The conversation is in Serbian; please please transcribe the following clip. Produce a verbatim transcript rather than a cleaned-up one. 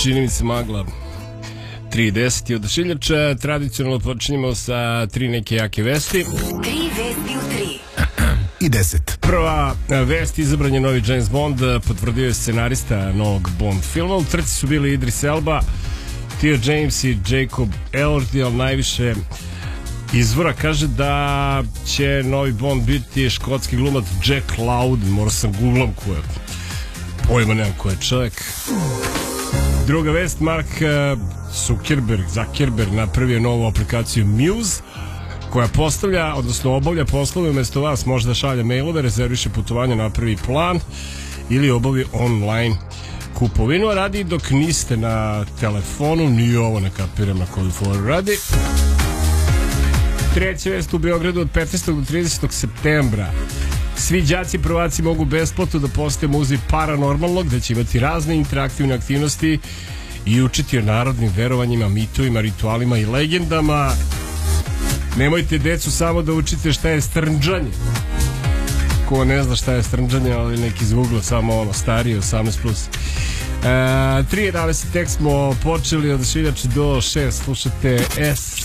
čini mi se magla tri i deset i odašiljača. Tradicionalno počinjemo sa tri neke jake vesti. Tri vesti u tri i deset. Prva vest, izabran je novi James Bond, potvrdio je scenarista novog Bond filma. U trci su bili Idris Elba, Theo James i Jacob Elordi, ali najviše izvora kaže da će novi Bond biti škotski glumac Jack Loudon. Morao sam googlam ko je, pojma nemam ko je čovjek. Druga vest, Mark Zuckerberg, Zuckerberg napravio novu aplikaciju Muse, koja postavlja, odnosno obavlja poslove umjesto vas, može da šalje mailove, rezerviše putovanja, napravi plan ili obavi online kupovinu, a radi dok niste na telefonu. Ni ovo ne kapiram na koju foru radi. Treća vest, u Beogradu od petnaestog do tridesetog septembra svi đaci i prvaci mogu besplatno da posete muzej Paranormalnog, gde će imati razne interaktivne aktivnosti i učiti o narodnim verovanjima, mitovima, ritualima i legendama. Nemojte decu samo da učite šta je strnđanje. Ko ne zna šta je strnđanje, ali neki zvuglo, samo ono stariji osamnaest plus. E, tri jedanaest tek smo počeli, od šiljači do šest slušate S